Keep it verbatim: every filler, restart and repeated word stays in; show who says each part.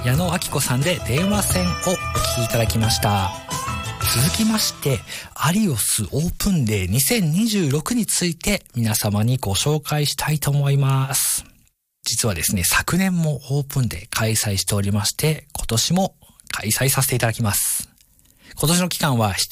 Speaker 1: 矢野明子さんで電話線をお聞きいただきました。続きましてアリオスオープンデーにせんにじゅうろくについて皆様にご紹介したいと思います。実はですね、昨年もオープンデー開催しておりまして、今年も開催させていただきます。今年の期間は